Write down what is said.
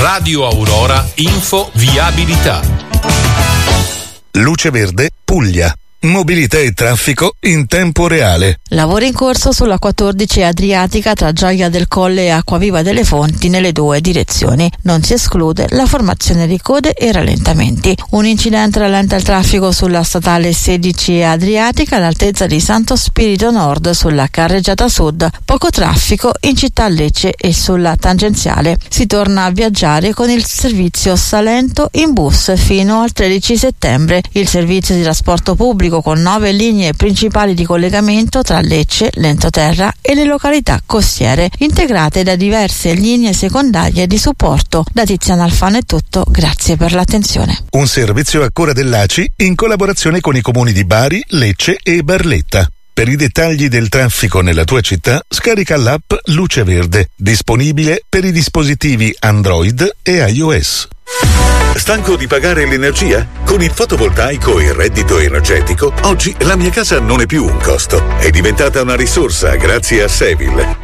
Radio Aurora Info Viabilità. Luce Verde Puglia. Mobilità e traffico in tempo reale. Lavori in corso sulla 14 Adriatica tra Gioia del Colle e Acquaviva delle Fonti nelle due direzioni. Non si esclude la formazione di code e rallentamenti. Un incidente rallenta il traffico sulla statale 16 Adriatica all'altezza di Santo Spirito Nord sulla carreggiata sud. Poco traffico in città Lecce e sulla tangenziale. Si torna a viaggiare con il servizio Salento in bus fino al 13 settembre. Il servizio di trasporto pubblico con 9 linee principali di collegamento tra Lecce, l'entroterra e le località costiere, integrate da diverse linee secondarie di supporto. Da Tiziana Alfano è tutto, grazie per l'attenzione. Un servizio a cura dell'ACI in collaborazione con i comuni di Bari, Lecce e Barletta. Per i dettagli del traffico nella tua città, scarica l'app Luce Verde, disponibile per i dispositivi Android e iOS. Stanco di pagare l'energia? Con il fotovoltaico e il reddito energetico, oggi la mia casa non è più un costo, è diventata una risorsa grazie a Sevil.